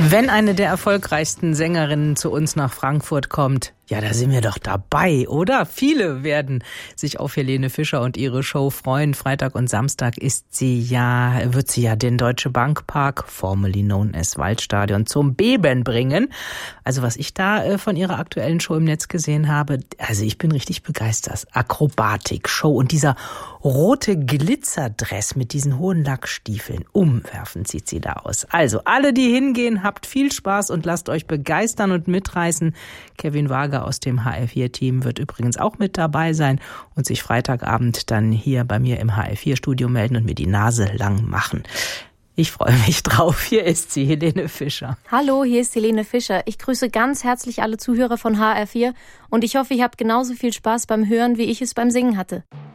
Wenn eine der erfolgreichsten Sängerinnen zu uns nach Frankfurt kommt, ja, da sind wir doch dabei, oder? Viele werden sich auf Helene Fischer und ihre Show freuen. Freitag und Samstag wird sie ja den Deutsche Bank Park, formerly known as Waldstadion, zum Beben bringen. Also was ich da von ihrer aktuellen Show im Netz gesehen habe, also ich bin richtig begeistert. Akrobatik-Show und dieser rote Glitzerdress mit diesen hohen Lackstiefeln. Umwerfend sieht sie da aus. Also alle, die hingehen, habt viel Spaß und lasst euch begeistern und mitreißen. Kevin Wager aus dem HR4-Team wird übrigens auch mit dabei sein und sich Freitagabend dann hier bei mir im HR4-Studio melden und mir die Nase lang machen. Ich freue mich drauf. Hier ist sie, Helene Fischer. Hallo, hier ist Helene Fischer. Ich grüße ganz herzlich alle Zuhörer von HR4 und ich hoffe, ihr habt genauso viel Spaß beim Hören, wie ich es beim Singen hatte.